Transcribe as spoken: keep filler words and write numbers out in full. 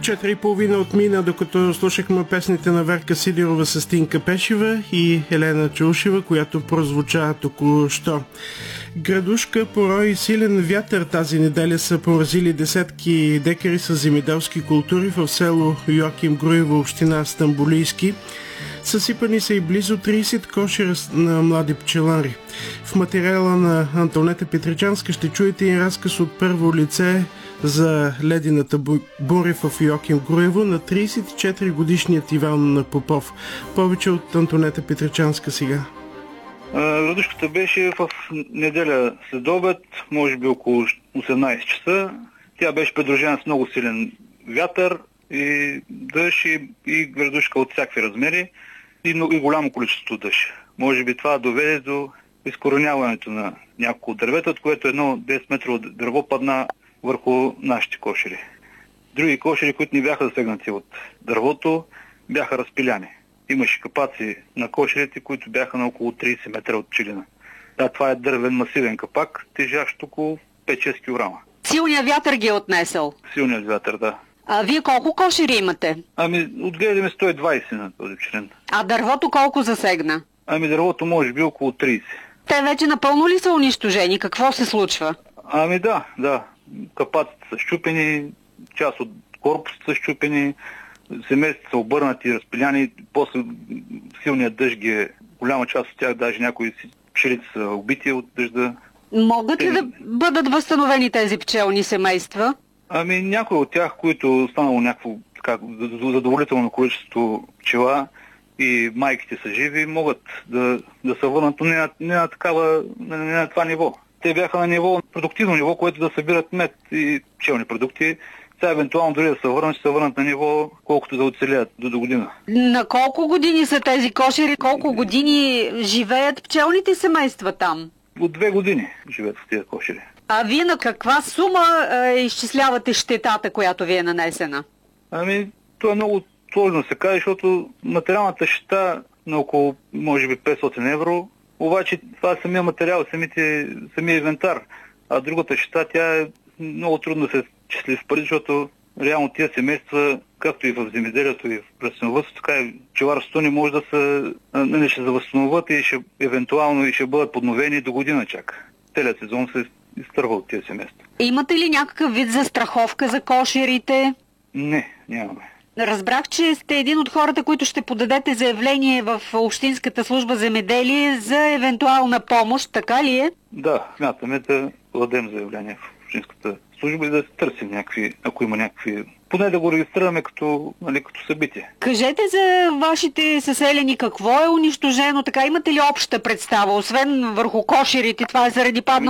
Четири и половина отмина, докато слушахме песните на Верка Сидерова с Тинка Пешева и Елена Чаушева, която прозвуча току-що. Градушка, порой и силен вятър тази неделя са поразили десетки декари с земеделски култури в село Йоаким Груево, община Стамболийски. Съсипани са и близо трийсет кошера на млади пчелари. В материала на Антонета Петричанска ще чуете и разказ от първо лице за ледената буря в Йоаким Груево на трийсет и четири годишният Иван Попов. Повече от Антонета Петричанска сега. Градушката беше в неделя след обед, може би около осемнайсет часа. Тя беше придружена с много силен вятър и дъжд и, и градушка от всякакви размери и, и голямо количество дъжд. Може би това доведе до изкореняването на няколко дървета, от което едно десет метрово дърво падна върху нашите кошери. Други кошери, които не бяха засегнати от дървото, бяха разпиляни. Имаше капаци на кошерите, които бяха на около трийсет метра от пчелина. Да, това е дървен масивен капак, тежащ около пет-шест килограма. Силният вятър ги е отнесъл? Силният вятър, да. А вие колко кошери имате? Ами, отгледаме сто и двайсет на този пчелин. А дървото колко засегна? Ами, дървото може би около трийсет. Те вече напълно ли са унищожени? Какво се случва? Ами да, да. Капаците са щупени, част от корпусите са щупени, семействата са обърнати, разпиляни, после силният дъжд ги е, голяма част от тях, даже някои пчелици са убити от дъжда. Могат ли да бъдат възстановени тези пчелни семейства? Ами някои от тях, които останало някакво така, задоволително количество пчела и майките са живи, могат да, да се върнат, но не на, не на, такава, не на това ниво. Те бяха на ниво, продуктивно ниво, което да събират мед и пчелни продукти. Сега евентуално дори да се върнат, ще се върнат на ниво, колкото да оцелят до, до година. На колко години са тези кошери? Колко години живеят пчелните семейства там? От две години живеят в тези кошери. А вие на каква сума е, изчислявате щетата, която ви е нанесена? Ами, това е много сложно да се каже, защото материалната щета на около, може би, петстотин евро, обаче това е самия материал, самите, самия инвентар. А другата щета, тя е много трудно да се числи с пари, защото реално тия семейства, както и в земеделието и в растениевъдството, така и пчеларството не може да се, не ще завъзстановят и ще, евентуално и ще бъдат подновени до година чак. Целият сезон се изтърва от тия семейства. Имате ли някакъв вид застраховка за кошерите? Не, нямаме. Разбрах, че сте един от хората, които ще подадете заявление в Общинската служба земеделие за евентуална помощ, така ли е? Да, смятаме да подадем заявление в Общинската служба и да търсим някакви, ако има някакви, поне да го регистрираме като, нали, като събитие. Кажете за вашите съселени какво е унищожено, така имате ли обща представа, освен върху кошерите, това е заради паднал